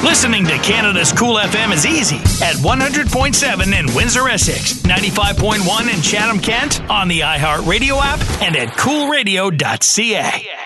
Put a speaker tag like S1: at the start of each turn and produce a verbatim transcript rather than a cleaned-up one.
S1: Listening to Canada's Cool F M is easy at one hundred point seven in Windsor, Essex, ninety-five point one in Chatham, Kent, on the iHeartRadio app, and at cool radio dot c a.